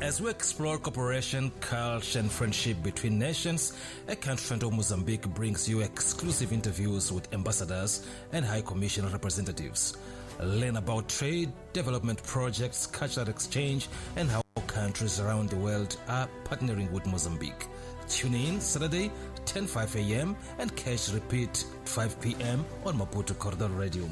As we explore cooperation, culture, and friendship between nations, a country friend of Mozambique brings you exclusive interviews with ambassadors and High Commission representatives. Learn about trade, development projects, cultural exchange, and how countries around the world are partnering with Mozambique. Tune in Saturday, 10:05 a.m. and catch repeat 5 p.m. on Maputo Corridor Radio.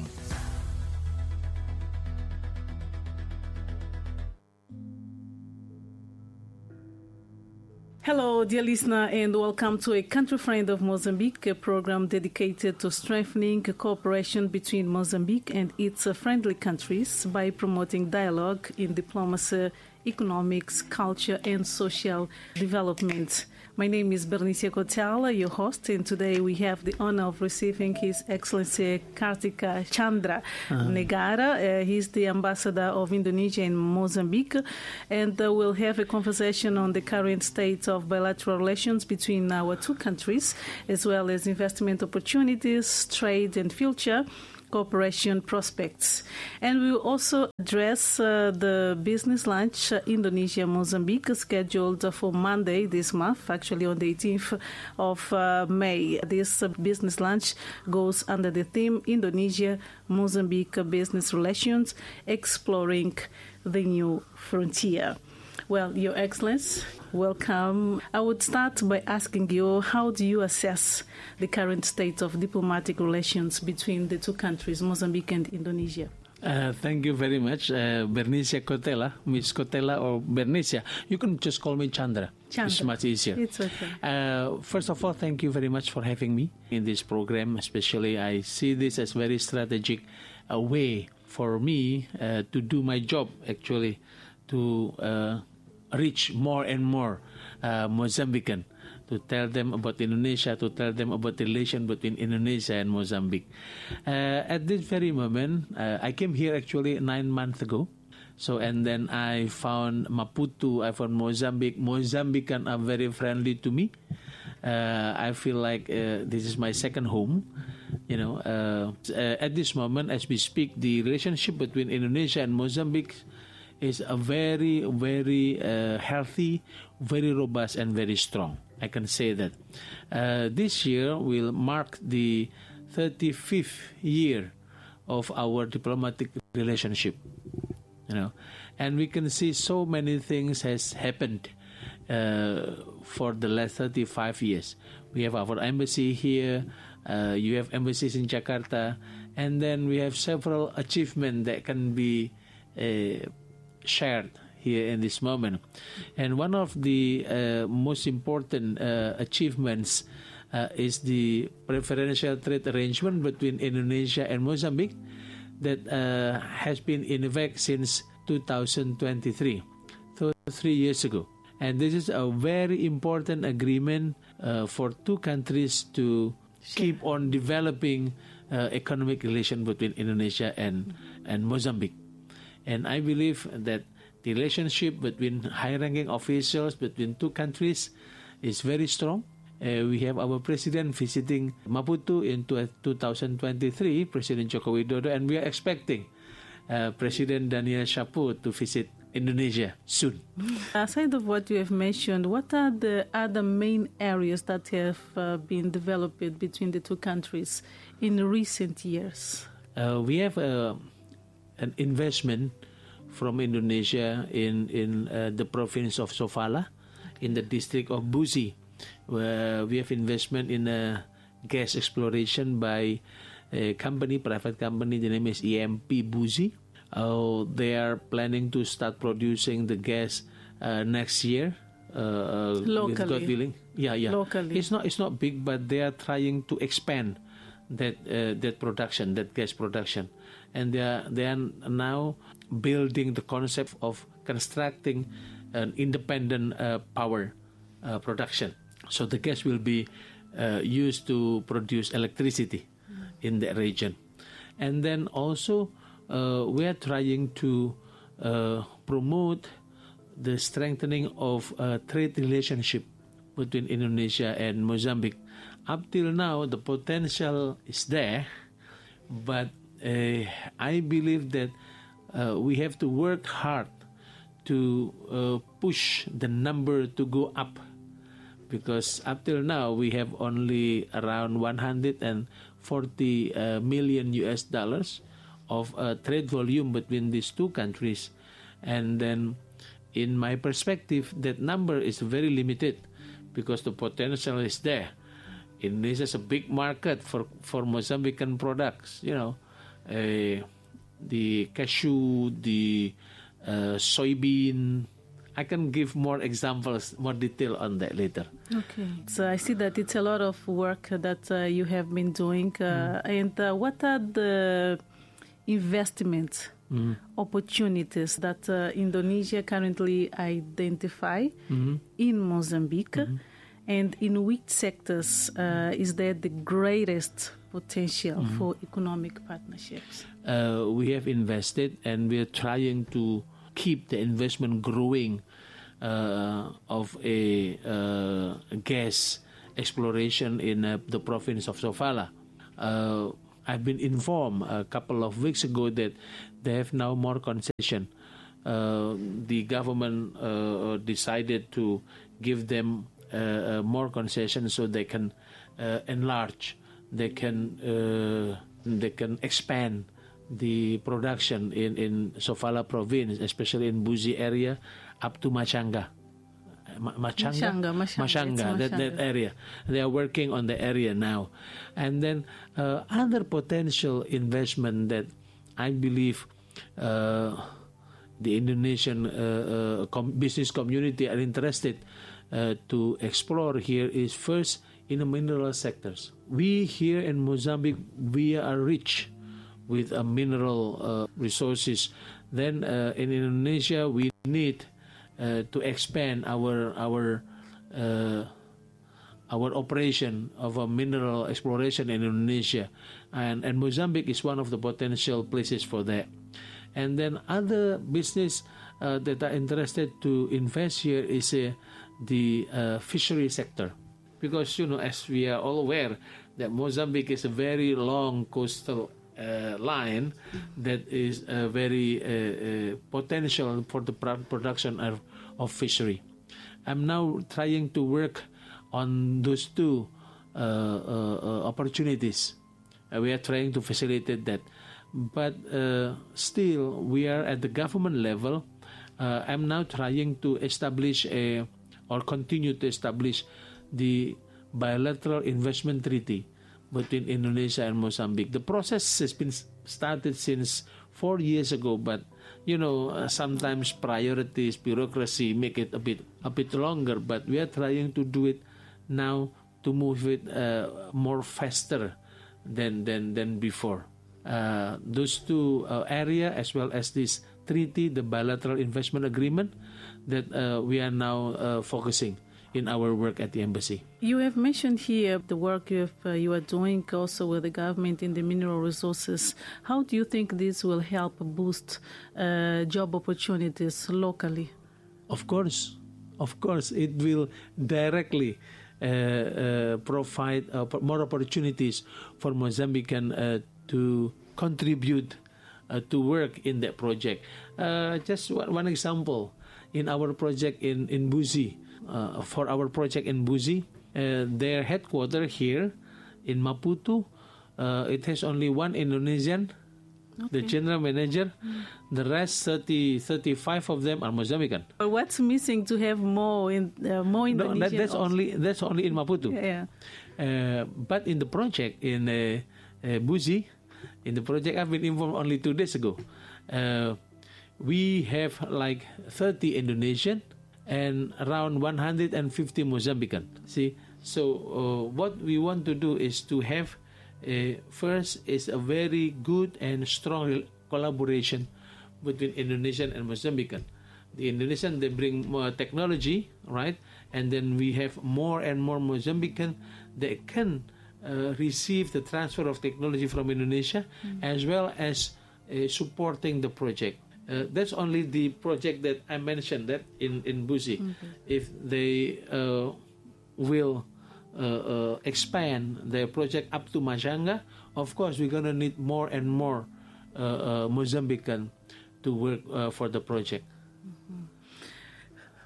Hello, dear listener, and welcome to A Country Friend of Mozambique, a program dedicated to strengthening cooperation between Mozambique and its friendly countries by promoting dialogue in diplomacy, economics, culture, and social development. My name is Bernicia Kotala, your host, and today we have the honor of receiving His Excellency Kartika Chandra Negara. He's the ambassador of Indonesia in Mozambique, and we'll have a conversation on the current state of bilateral relations between our two countries, as well as investment opportunities, trade, and future cooperation prospects. And we will also address the business lunch Indonesia-Mozambique scheduled for Monday this month, actually on the 18th of May. This business lunch goes under the theme Indonesia-Mozambique Business Relations, Exploring the New Frontier. Well, Your Excellency, welcome. I would start by asking you, how do you assess the current state of diplomatic relations between the two countries, Mozambique and Indonesia? Thank you very much, Bernicia Kotela, Miss Kotela or Bernicia. You can just call me Chandra. It's much easier. It's okay. First of all, thank you very much for having me in this program. Especially, I see this as very strategic way for me to do my job, actually, to reach more and more Mozambican, to tell them about Indonesia, to tell them about the relation between Indonesia and Mozambique. At this very moment, I came here actually 9 months ago. So, and then I found Maputo, I found Mozambique. Mozambican are very friendly to me. I feel like this is my second home. You know, at this moment, as we speak, the relationship between Indonesia and Mozambique is a very, very healthy, very robust, and very strong. I can say that. This year will mark the 35th year of our diplomatic relationship. You know, and we can see so many things has happened for the last 35 years. We have our embassy here. You have embassies in Jakarta, and then we have several achievements that can be shared here in this moment. And one of the most important achievements is the preferential trade arrangement between Indonesia and Mozambique that has been in effect since 2023, so 3 years ago. And this is a very important agreement for two countries to keep on developing economic relation between Indonesia and Mozambique. And I believe that the relationship between high-ranking officials between two countries is very strong. We have our president visiting Maputo in 2023, President Joko Widodo, and we are expecting President Daniel Shapo to visit Indonesia soon. Aside of what you have mentioned, what are the other main areas that have been developed between the two countries in recent years? We have an investment from Indonesia in the province of Sofala, in the district of Buzi, where we have investment in gas exploration by a company, private company. The name is EMP Buzi. They are planning to start producing the gas next year. Locally. With God willing. Yeah. Locally. It's not big, but they are trying to expand that production, that gas production, and they are now building the concept of constructing an independent power production. So the gas will be used to produce electricity in the region. And then also we are trying to promote the strengthening of trade relationship between Indonesia and Mozambique. Up till now, the potential is there, but I believe that we have to work hard to push the number to go up, because up till now we have only around 140 million US dollars of trade volume between these two countries. And then in my perspective, that number is very limited because the potential is there. Indonesia is a big market for Mozambican products, the cashew, the soybean. I can give more examples, more detail on that later. Okay. So I see that it's a lot of work that you have been doing. And what are the investment opportunities that Indonesia currently identify in Mozambique? And in which sectors is there the greatest potential for economic partnerships? We have invested, and we are trying to keep the investment growing of a gas exploration in the province of Sofala. I've been informed a couple of weeks ago that they have now more concession. The government decided to give them more concession so they can enlarge, they can expand the production in Sofala province, especially in Buzi area, up to Machanga, that area. They are working on the area now. And then other potential investment that I believe the Indonesian business community are interested to explore here is first in the mineral sectors. We here in Mozambique, we are rich with mineral resources. Then in Indonesia, we need to expand our operation of a mineral exploration in Indonesia, and Mozambique is one of the potential places for that. And then other business that are interested to invest here is the fishery sector, because as we are all aware that Mozambique is a very long coastal line that is very potential for the production of fishery. I'm now trying to work on those two opportunities. We are trying to facilitate that, but still we are at the government level. I'm now trying to establish or continue to establish the bilateral investment treaty between Indonesia and Mozambique. The process has been started since 4 years ago, but sometimes priorities, bureaucracy make it a bit longer. But we are trying to do it now to move it more faster than before. Those two area, as well as this treaty, the bilateral investment agreement, that we are now focusing in our work at the embassy. You have mentioned here the work you are doing also with the government in the mineral resources. How do you think this will help boost job opportunities locally? Of course, it will directly provide more opportunities for Mozambican to contribute to work in that project. Just one example, in our project in Buzi, for our project in Buzi, their headquarters here in Maputo, it has only one Indonesian, the general manager. The rest 35 of them are Mozambican. What's missing to have more Indonesian? No, that's only in Maputo. Yeah. But in the project in Buzi, in the project I've been informed only 2 days ago, we have like 30 Indonesian and around 150 Mozambican. See, so what we want to do is to have first is a very good and strong collaboration between Indonesian and Mozambican. The Indonesian, they bring more technology, right? And then we have more and more Mozambican that can receive the transfer of technology from Indonesia, as well as supporting the project. That's only the project that I mentioned, that in Buzi. If they will expand their project up to Machanga, of course we're going to need more and more Mozambican to work for the project.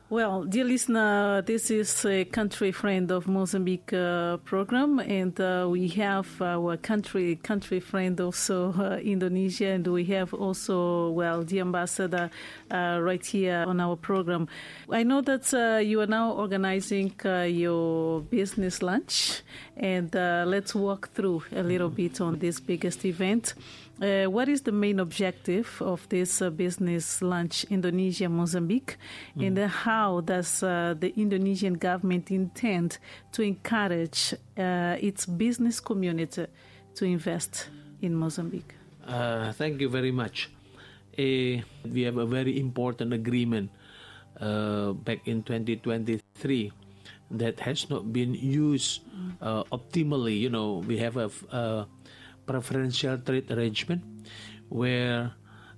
Well, dear listener, this is a Country Friend of Mozambique program, and we have our country friend also, Indonesia, and we have also, well, the ambassador right here on our program. I know that you are now organizing your business lunch, and let's walk through a little bit on this biggest event. What is the main objective of this business lunch Indonesia-Mozambique, and how does the Indonesian government intend to encourage its business community to invest in Mozambique? Thank you very much. We have a very important agreement back in 2023 that has not been used optimally. You know, we have a preferential trade arrangement where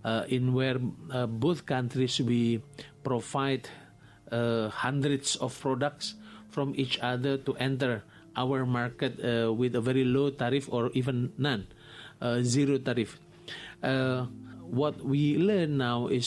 both countries we provide hundreds of products from each other to enter our market with a very low tariff or even none, zero tariff. What we learn now is